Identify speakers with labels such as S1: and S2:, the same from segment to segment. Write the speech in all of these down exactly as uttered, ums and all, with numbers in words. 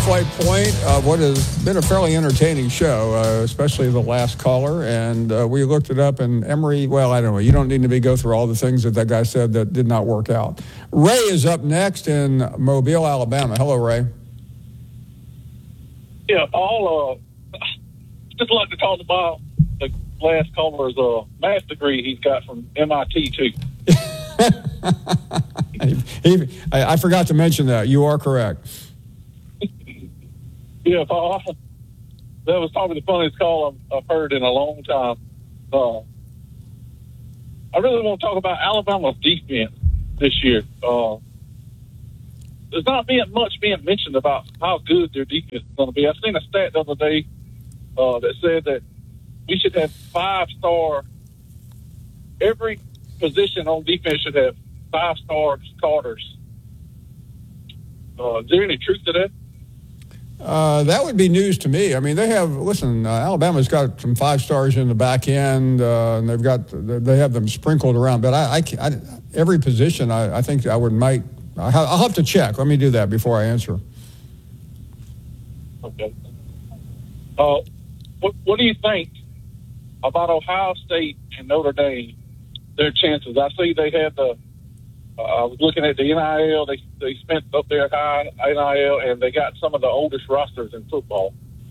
S1: halfway point of what has been a fairly entertaining show, uh, especially the last caller. And uh, we looked it up, and Emory, well, I don't know. You don't need to be go through all the things that that guy said that did not work out. Ray is up next in Mobile, Alabama. Hello, Ray.
S2: Yeah, Paul, uh, just like to talk about the last caller's uh, math degree he's got from M I T, too.
S1: he, I, I forgot to mention that. You are correct.
S2: Yeah, Paul, that was probably the funniest call I've, I've heard in a long time. Uh, I really want to talk about Alabama's defense this year. Uh, there's not being much being mentioned about how good their defense is going to be. I seen a stat the other day uh, that said that we should have five-star, every position on defense should have five-star starters. Uh, is there any truth to that?
S1: Uh, that would be news to me. I mean, they have, listen, uh, Alabama's got some five stars in the back end, uh, and they've got, they have them sprinkled around. But I, I, I every position, I, I think I would might, I'll have to check. Let me do that before I answer.
S2: Okay. Uh, what, what do you think about Ohio State and Notre Dame, their chances? I see they had the, Uh, I was looking at the N I L. They they spent up there high N I L, and they got some of the oldest rosters in football.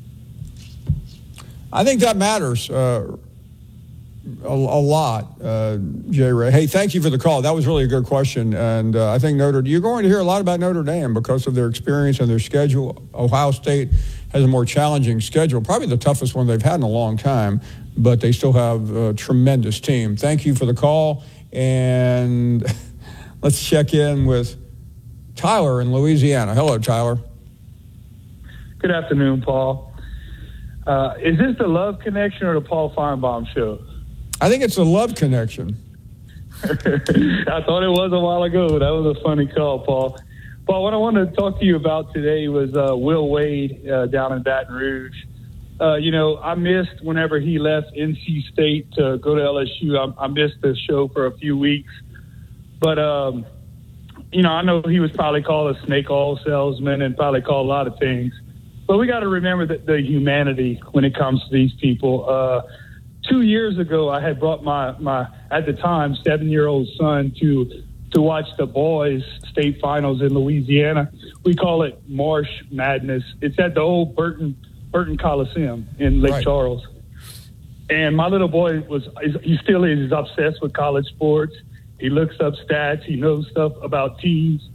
S1: I think that matters uh, a, a lot, uh, Jay Ray. Hey, thank you for the call. That was really a good question, and uh, I think Notre. You're going to hear a lot about Notre Dame because of their experience and their schedule. Ohio State has a more challenging schedule, probably the toughest one they've had in a long time, but they still have a tremendous team. Thank you for the call, and. Let's check in with Tyler in Louisiana. Hello, Tyler.
S3: Good afternoon, Paul. Uh, is this the Love Connection or the Paul Feinbaum Show?
S1: I think it's the Love Connection.
S3: I thought it was a while ago. That was a funny call, Paul. Paul, what I wanted to talk to you about today was uh, Will Wade uh, down in Baton Rouge. Uh, you know, I missed whenever he left N C State to go to L S U. I, I missed the show for a few weeks. But, um, you know, I know he was probably called a snake oil salesman and probably called a lot of things. But we got to remember that the humanity when it comes to these people. Uh, two years ago, I had brought my, my at the time, seven-year-old son to to watch the boys' state finals in Louisiana. We call it Marsh Madness. It's at the old Burton Burton Coliseum in Lake
S1: Right.
S3: Charles. And my little boy was, he still is obsessed with college sports. He looks up stats. He knows stuff about teams.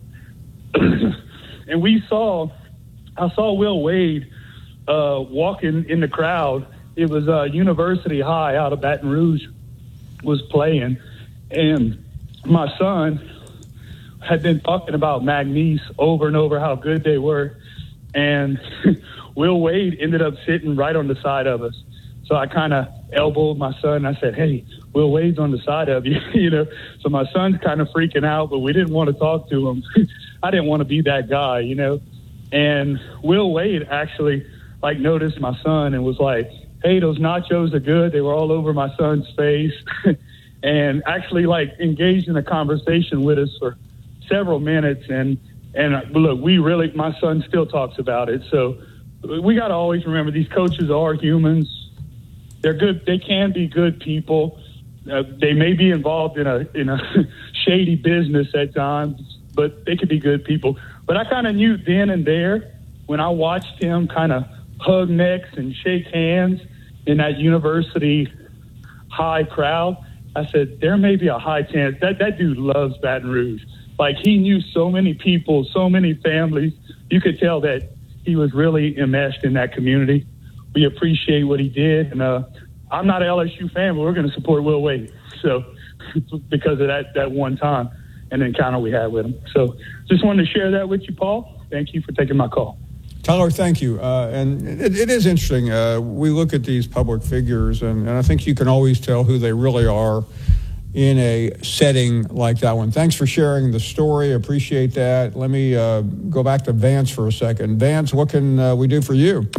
S3: And we saw, I saw Will Wade uh, walking in the crowd. It was uh, University High out of Baton Rouge was playing. And my son had been talking about McNeese over and over, how good they were. And Will Wade ended up sitting right on the side of us. So I kind of elbowed my son. I said, hey, Will Wade's on the side of you, you know. So my son's kind of freaking out, but we didn't want to talk to him. I didn't want to be that guy, you know. And Will Wade actually, like, noticed my son and was like, hey, those nachos are good. They were all over my son's face. And actually, like, engaged in a conversation with us for several minutes. And, and look, we really, my son still talks about it. So we got to always remember these coaches are humans. They're good. They can be good people. Uh, they may be involved in a in a shady business at times, but they could be good people. But I kind of knew then and there when I watched him kind of hug necks and shake hands in that University High crowd. I said, there may be a high chance that that dude loves Baton Rouge. Like, he knew so many people, so many families. You could tell that he was really enmeshed in that community. We appreciate what he did, and uh, I'm not an L S U fan, but we're going to support Will Wade. So, because of that that one time and encounter we had with him. So, just wanted to share that with you, Paul. Thank you for taking my call.
S1: Tyler, thank you. Uh, and it, it is interesting. Uh, we look at these public figures, and, and I think you can always tell who they really are in a setting like that one. Thanks for sharing the story. Appreciate that. Let me uh, go back to Vance for a second. Vance, what can uh, we do for you?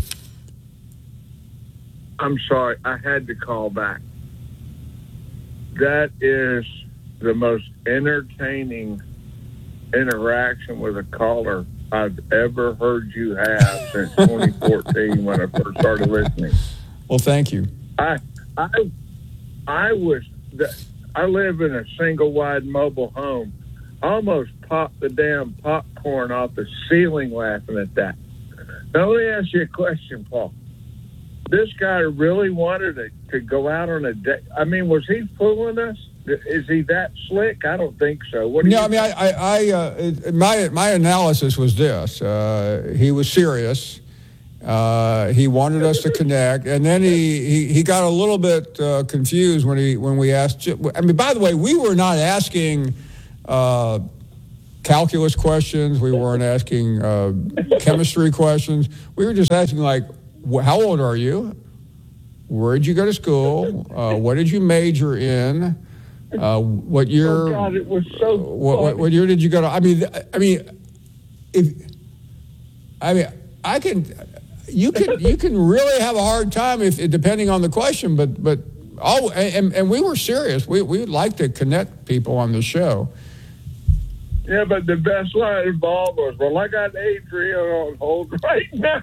S4: I'm sorry, I had to call back. That is the most entertaining interaction with a caller I've ever heard you have since twenty fourteen when I first started listening.
S1: Well, thank you.
S4: I I I was I live in a single wide mobile home. I almost popped the damn popcorn off the ceiling laughing at that. Now let me ask you a question, Paul. This guy really wanted to, to go out on a date. I mean, was he fooling us? Is he that slick? I don't think so. What do
S1: No,
S4: you
S1: I mean, I, I, I uh, it- my my analysis was this: uh, he was serious. Uh, he wanted us to connect, and then he, he, he got a little bit uh, confused when he when we asked. I mean, by the way, we were not asking uh, calculus questions. We weren't asking uh, chemistry questions. We were just asking like, wh- how old are you? Where did you go to school? Uh, what did you major in? Uh, what year?
S4: Oh God, it was so.
S1: What, what, what year did you go to? I mean, I mean, if I mean, I can, you can, you can really have a hard time if depending on the question. But but oh, and and we were serious. We we'd like to connect people on the show.
S4: Yeah, but the best line involved was, "Well, I got Adrian on hold right now."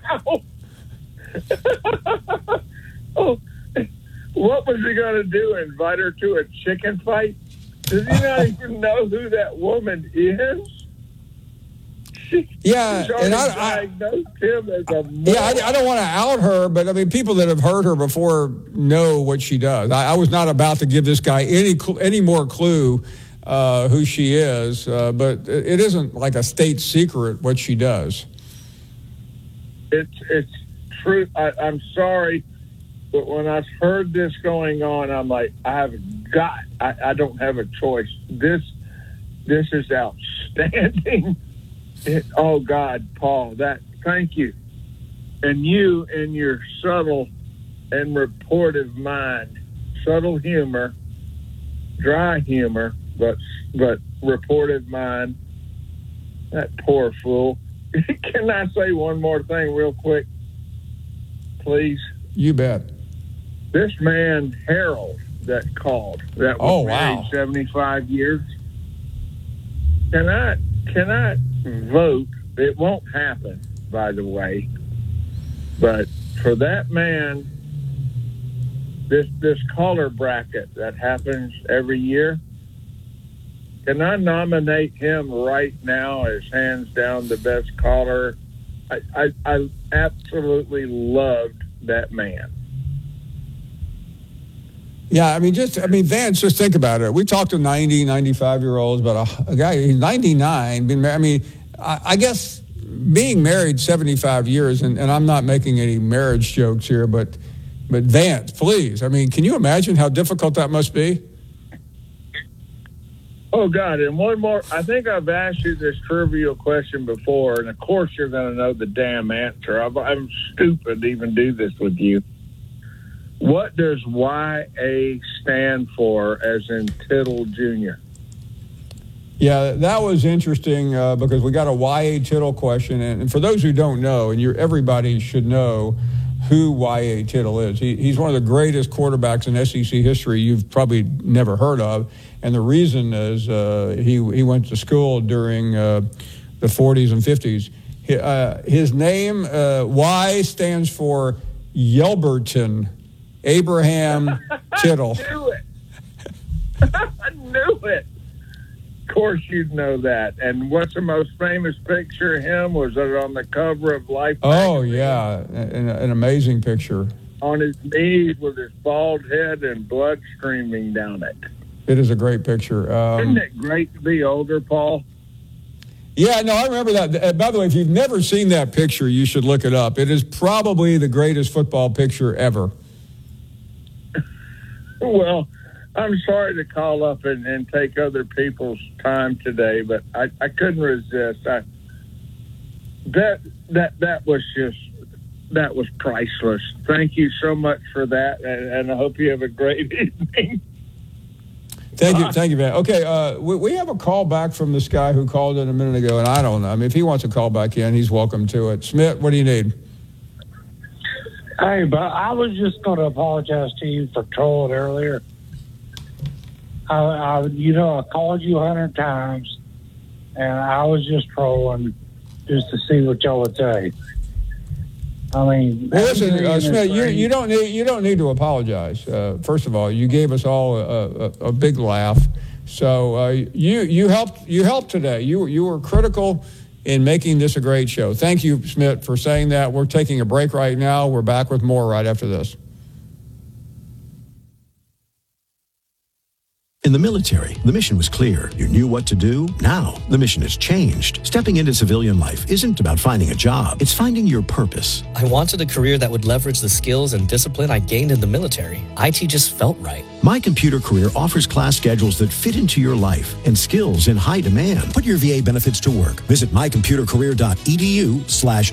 S4: Oh. What was he going to do? Invite her to a chicken fight? Does he not even know who that woman is? She,
S1: Yeah,
S4: she's
S1: and I, I
S4: diagnosed him as a
S1: yeah, I, I don't want to out her, but I mean, people that have heard her before know what she does. I, I was not about to give this guy any cl- any more clue uh, who she is, uh, but it, it isn't like a state secret what she does.
S4: It's it's true. I, I'm sorry. But when I heard this going on, I'm like, I have got, I, I don't have a choice. This, this is outstanding. It, oh God, Paul, that, thank you. And you in your subtle and reportive mind, subtle humor, dry humor, but, but reportive mind, that poor fool. Can I say one more thing real quick, please?
S1: You bet.
S4: This man, Harold, that called, that was
S1: Oh,
S4: married
S1: wow.
S4: seventy-five years, can I, can I vote? It won't happen, by the way. But for that man, this this caller bracket that happens every year, can I nominate him right now as hands down the best caller? I, I, I absolutely loved that man.
S1: Yeah, I mean, just, I mean, Vance, just think about it. We talked to ninety, ninety-five-year-olds, but a, a guy, he's ninety-nine. Been, I mean, I, I guess being married seventy-five years, and, and I'm not making any marriage jokes here, but, but Vance, please. I mean, can you imagine how difficult that must be?
S4: Oh, God, and one more. I think I've asked you this trivial question before, and of course you're going to know the damn answer. I'm, I'm stupid to even do this with you. What does Y A stand for, as in Tittle Junior?
S1: Yeah, that was interesting uh, because we got a Y A Tittle question, and, and for those who don't know, and you're, everybody should know who Y A Tittle is. He, he's one of the greatest quarterbacks in S E C history you've probably never heard of, and the reason is uh, he he went to school during uh, the forties and fifties. He, uh, his name, uh, Y, stands for Yelberton Abraham Tittle.
S4: I knew it. I knew it. Of course you'd know that. And what's the most famous picture of him? Was it on the cover of Life?
S1: Oh,
S4: magazine?
S1: yeah, an, an amazing picture.
S4: On his knees with his bald head and blood streaming down it.
S1: It is a great picture. Um,
S4: Isn't it great to be older, Paul?
S1: Yeah, no, I remember that. Uh, By the way, if you've never seen that picture, you should look it up. It is probably the greatest football picture ever.
S4: Well, I'm sorry to call up and, and take other people's time today, but I, I couldn't resist. I, that that that was just that was priceless. Thank you so much for that, and, and I hope you have a great evening.
S1: Thank you, thank you, man. Okay, uh, we, we have a call back from this guy who called in a minute ago, and I don't know. I mean, if he wants to call back in, he's welcome to it. Smith, what do you need?
S5: Hey, but I was just going to apologize to you for trolling earlier. I, I, you know, I called you a hundred times, and I was just trolling. just to see what y'all would say. I mean,
S1: Well, listen,
S5: Henry
S1: uh,
S5: and his
S1: Smith, you,
S5: friends-
S1: you don't need you don't need to apologize. Uh, first of all, you gave us all a, a, a big laugh. So uh, you you helped you helped today. You you were critical in making this a great show. Thank you, Smith, for saying that. We're taking a break right now. We're back with more right after this.
S6: In the military, the mission was clear. You knew what to do. Now, the mission has changed. Stepping into civilian life isn't about finding a job. It's finding your purpose.
S7: I wanted a career that would leverage the skills and discipline I gained in the military. I T just felt right.
S6: My Computer Career offers class schedules that fit into your life and skills in high demand. Put your V A benefits to work. Visit mycomputercareer.edu slash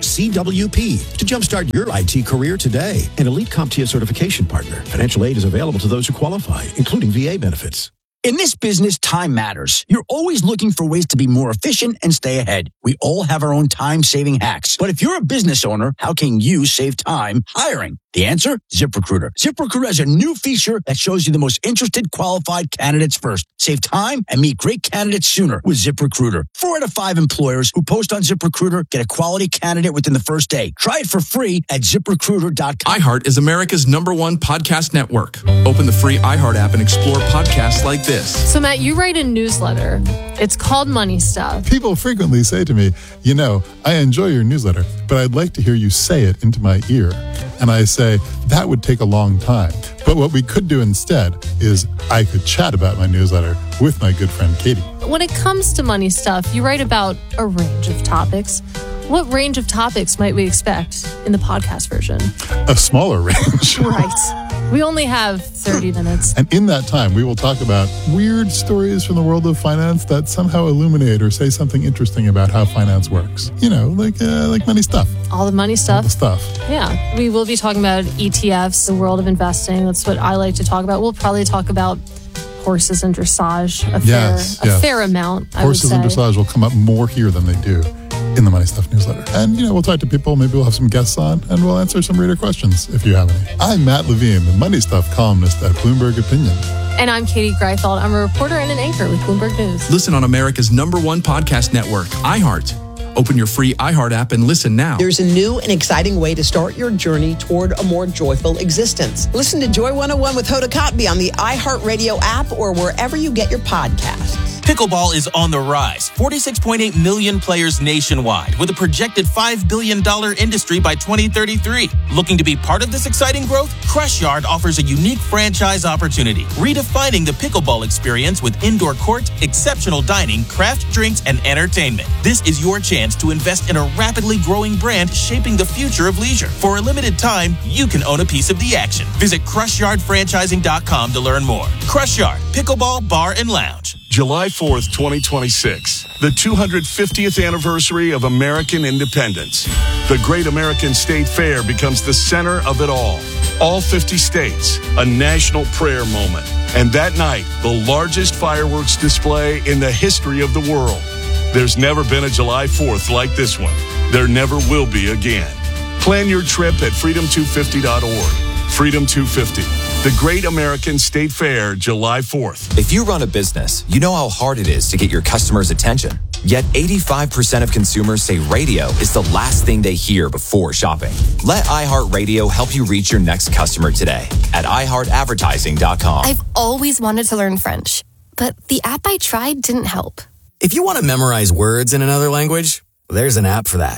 S6: CWP to jumpstart your I T career today. An elite CompTIA certification partner. Financial aid is available to those who qualify, including V A benefits.
S8: In this business, time matters. You're always looking for ways to be more efficient and stay ahead. We all have our own time-saving hacks. But if you're a business owner, how can you save time hiring? The answer? ZipRecruiter. ZipRecruiter has a new feature that shows you the most interested qualified candidates first. Save time and meet great candidates sooner with ZipRecruiter. Four out of five employers who post on ZipRecruiter get a quality candidate within the first day. Try it for free at zip recruiter dot com.
S9: iHeart is America's number one podcast network. Open the free iHeart app and explore podcasts like this.
S10: So, Matt, you write a newsletter. It's called Money Stuff.
S11: People frequently say to me, you know, I enjoy your newsletter, but I'd like to hear you say it into my ear. And I say, that would take a long time. But what we could do instead is I could chat about my newsletter with my good friend Katie.
S10: When it comes to Money Stuff, you write about a range of topics. What range of topics might we expect in the podcast version?
S11: A smaller range.
S10: Right. We only have thirty minutes.
S11: And in that time, we will talk about weird stories from the world of finance that somehow illuminate or say something interesting about how finance works. You know, like uh, like money stuff.
S10: All the money stuff.
S11: All the stuff.
S10: Yeah. We will be talking about E T Fs, the world of investing. That's what I like to talk about. We'll probably talk about horses and dressage a
S11: Yes,
S10: fair,
S11: yes.
S10: a fair amount, I
S11: Horses
S10: would
S11: and
S10: say.
S11: dressage will come up more here than they do in the Money Stuff newsletter. And, you know, we'll talk to people. Maybe we'll have some guests on, and we'll answer some reader questions if you have any. I'm Matt Levine, the Money Stuff columnist at Bloomberg Opinion.
S10: And I'm Katie Greifeld. I'm a reporter and an anchor with Bloomberg News.
S9: Listen on America's number one podcast network, iHeart. Open your free iHeart app and listen now.
S12: There's a new and exciting way to start your journey toward a more joyful existence. Listen to Joy one oh one with Hoda Kotb on the iHeartRadio app or wherever you get your podcasts.
S13: Pickleball is on the rise. forty-six point eight million players nationwide with a projected five billion dollars industry by twenty thirty-three. Looking to be part of this exciting growth? Crush Yard offers a unique franchise opportunity, redefining the pickleball experience with indoor court, exceptional dining, craft drinks, and entertainment. This is your chance to invest in a rapidly growing brand shaping the future of leisure. For a limited time, you can own a piece of the action. Visit crush yard franchising dot com to learn more. Crush Yard, Pickleball Bar and Lounge.
S14: July fourth, twenty twenty-six, the two hundred fiftieth anniversary of American independence. The Great American State Fair becomes the center of it all. All fifty states, a national prayer moment. And that night, the largest fireworks display in the history of the world. There's never been a July fourth like this one. There never will be again. Plan your trip at freedom two fifty dot org. Freedom two fifty, the Great American State Fair, July fourth.
S15: If you run a business, you know how hard it is to get your customers' attention. Yet eighty-five percent of consumers say radio is the last thing they hear before shopping. Let iHeartRadio help you reach your next customer today at i heart advertising dot com.
S16: I've always wanted to learn French, but the app I tried didn't help.
S17: If you want to memorize words in another language, there's an app for that.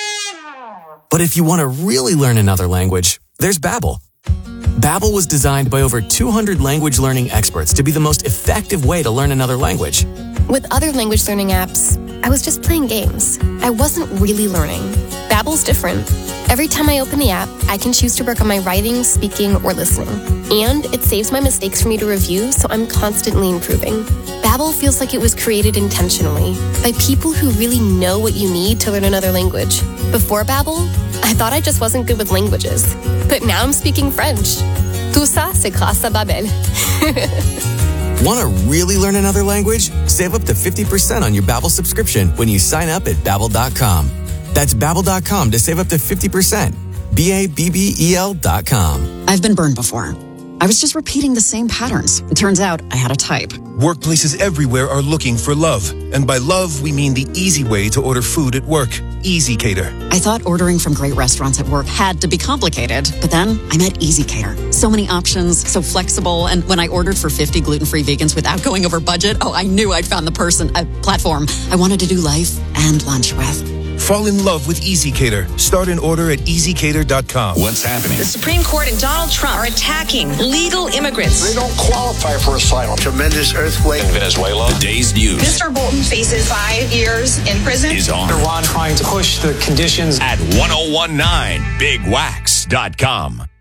S17: But if you want to really learn another language, there's Babbel. Babbel was designed by over two hundred language learning experts to be the most effective way to learn another language.
S16: With other language learning apps, I was just playing games. I wasn't really learning. Babbel's different. Every time I open the app, I can choose to work on my writing, speaking, or listening. And it saves my mistakes for me to review, so I'm constantly improving. Babbel feels like it was created intentionally by people who really know what you need to learn another language. Before Babbel, I thought I just wasn't good with languages. But now I'm speaking French. Tout ça, c'est grâce à Babbel.
S17: Want to really learn another language? Save up to fifty percent on your Babbel subscription when you sign up at babbel dot com. That's babbel dot com to save up to fifty percent. B A B B E L dot com.
S18: I've been burned before. I was just repeating the same patterns. It turns out I had a type.
S19: Workplaces everywhere are looking for love. And by love, we mean the easy way to order food at work. Easy Cater.
S18: I thought ordering from great restaurants at work had to be complicated, but then I met Easy Cater. So many options, so flexible, and when I ordered for fifty gluten-free vegans without going over budget, oh, I knew I'd found the person, a platform I wanted to do life and lunch with.
S19: Fall in love with Easy Cater. Start an order at easy cater dot com.
S20: What's happening?
S21: The Supreme Court and Donald Trump are attacking legal immigrants.
S22: They don't qualify for asylum. Tremendous earthquake
S20: in Venezuela. The day's news.
S21: Mister Bolton faces five years in prison.
S20: Is on.
S23: Iran trying to push the conditions
S20: at ten nineteen big wax dot com.